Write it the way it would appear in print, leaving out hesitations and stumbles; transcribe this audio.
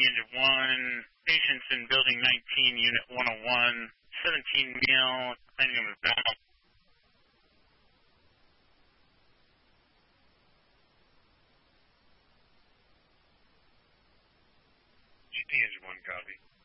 Engine 1, patients in Building 19, Unit 101, 17 male, claiming of back. GP Engine 1, copy.